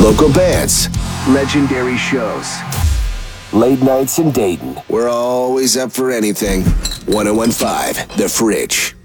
Local bands, legendary shows, late nights in Dayton. We're always up for anything. 1015, The Fridge.